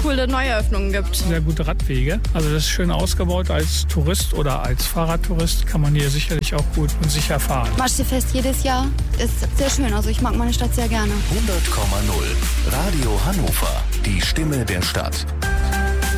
coole Neueröffnungen gibt. Sehr gute Radwege. Also das ist schön ausgebaut. Als Tourist oder als Fahrradtourist kann man hier sicherlich auch gut und sicher fahren. Maschsee-Fest jedes Jahr ist sehr schön. Also ich mag meine Stadt sehr gerne. 100,0 Radio Hannover. Die Stimme der Stadt.